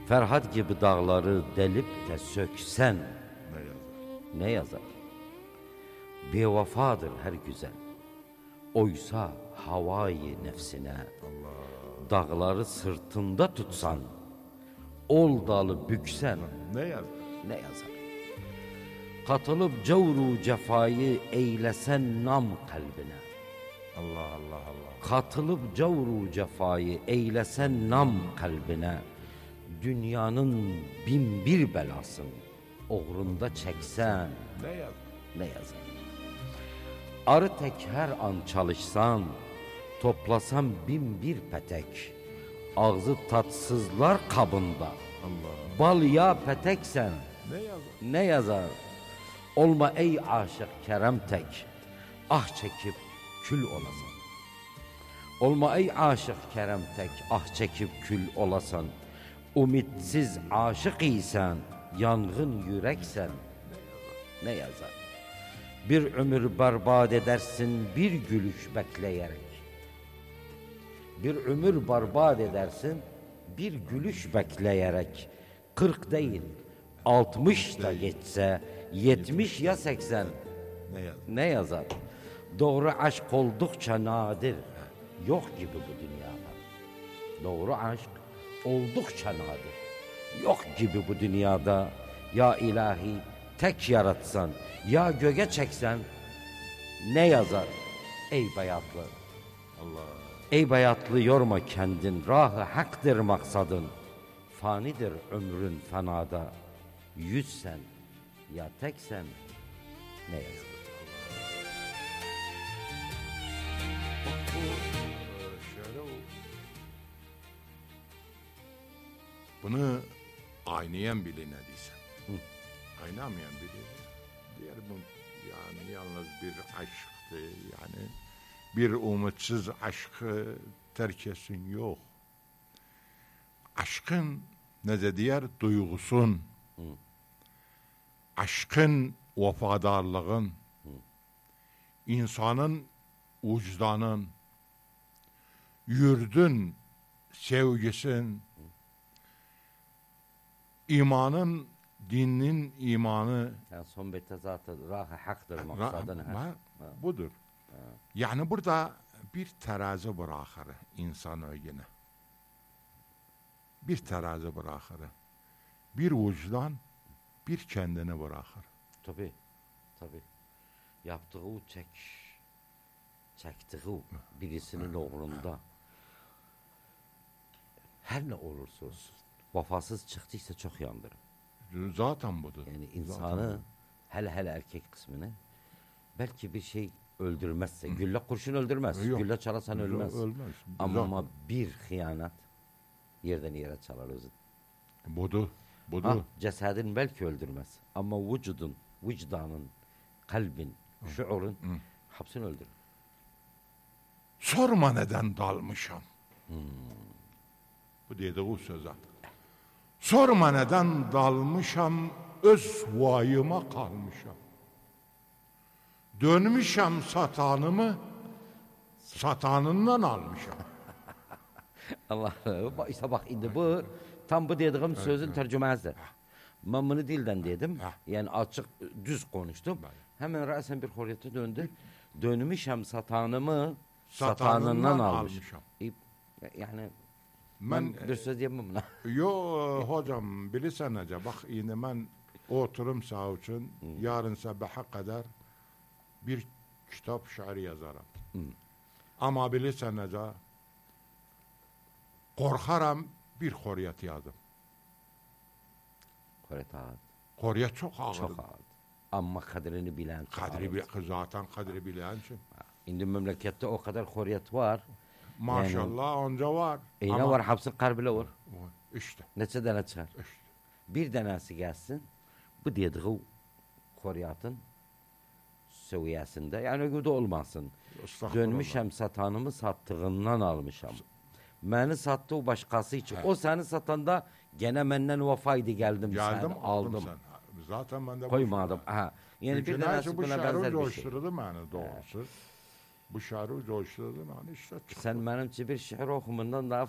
Ferhat gibi dağları delip de söksen Ne yazar? ne yazar? Bevafadır her güzel. Oysa havayı nefsine dağları sırtında tutsan, ol dalı büksen Ne yazar? ne yazar? Katılıp cevru cefayı eylesen nam kalbine. Allah Allah Allah. Katılıp cevru cefayı eylesen nam kalbine. Dünyanın bin bir belasın uğrunda çeksen Ne yazar? ne yazar? Arı tek her an çalışsan, toplasan bin bir petek, ağzı tatsızlar kabında, Allah. bal ya peteksen Ne yazar? ne yazar? Olma ey aşık kerem tek, ah çekip kül olasan. Olma ey aşık kerem tek, ah çekip kül olasan. Ümitsiz aşık isen, yangın yüreksen ne yazar? Bir ömür berbat edersin bir gülüş bekleyerek. Bir ömür berbat edersin bir gülüş bekleyerek. 40 değil 60 da geçse 70 ya 80 Ne yazar? ne yazar? Doğru aşk oldukça nadir, yok gibi bu dünyada. Doğru aşk oldukça nadir, yok gibi bu dünyada. Ya ilahi tek yaratsan, ya göğe çeksen ne yazar? Ey bayatlı, Allah. ey bayatlı yorma kendin, rahı haktır maksadın. Fanidir ömrün fenada, yüzsen ya teksen ne yazar? Bak bu şöyle o. Bunu aynayan biri ne diysen. Aynamayan biri. Diğer bu yani yalnız bir aşktı yani. Bir umutsuz aşkı terk etsin yok. Aşkın ne de diğer duygusun. Aşkın vefadarlığın. İnsanın vicdanın, yurdun sevgisin, imanın, dinin imanı, Yani son bette zaten rahı haktır maksadın. budur. Yani burada bir terazi bırakır insan ögüne. Bir terazi bırakır. Bir vicdan, bir kendini bırakır. Tabii, tabii. Yaptığı çektiği birisinin uğrunda her ne olursa olsun vefasız çıktıysa çok yandırır. Zaten budur. Yani insanı hele erkek kısmını belki bir şey öldürmezse, gülle kurşun öldürmez, Yok. gülle çalasan ölmez. Ölmez. Ama bir hıyanet yerden yere çalar özün. Budur. Cesedin belki öldürmez ama vücudun, vicdanın, kalbin, şuurun hepsini öldürür. Sorma neden dalmışam. Bu dediği söze. Sorma neden dalmışam, öz vayıma kalmışam. Dönmüşem satanımı, satanından almışam. Allah, işte bak indi bu tam bu dediğim sözün tercümesi. Ben bunu dilden dedim. Yani açık düz konuştum. Hemen rasen bir hurriyete döndü. Dönmüşem satanımı satanından almışam. Yani ben bir söz diyemem buna. Yo hocam bilirsen nece bak yine ben oturum sağ için yarın sabaha kadar bir kitap şiir yazarım. Ama bilirsen nece korkarım bir hurriyet yazdım. Hurriyet ağır. Hurriyet çok ağır. Çok ağır. Ama kadrini bilen. Zaten kadri bilen için. Şimdi memlekette o kadar hurriyet var. Maşallah yani, onca var. Ne var hapsın karbile var. İşte. Neçe tane çıkar. İşte. Bir tanesi gelsin. Bu dediği hurriyatın seviyesinde. Yani öyle olmasın. Dönmüşem satanımı sattığından almışam. Beni sattı o başkası için. O seni satanda gene benden vefaydı geldim aldım. Sen. Zaten ben de koymadım. Yani bir tanesi buna benzer bir şey. Yani doğrusu. Bu şiiri coşturdu yani işte. Sen benim bir şiir okumundan daha